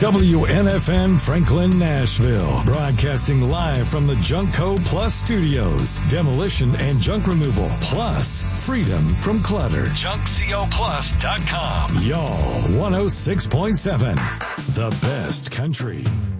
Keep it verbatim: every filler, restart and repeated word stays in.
W N F N Franklin, Nashville. Broadcasting live from the Junkco Plus Studios. Demolition and junk removal, plus freedom from clutter. junk co plus dot com. Y'all, one oh six point seven. The best country.